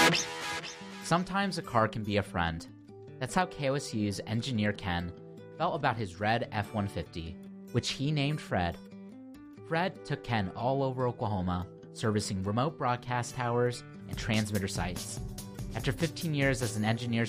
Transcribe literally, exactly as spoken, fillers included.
Sometimes a car can be a friend. That's how K O S U's engineer Ken felt about his red F one fifty, which he named Fred. Fred took Ken all over Oklahoma, servicing remote broadcast towers and transmitter sites. After fifteen years as an engineer's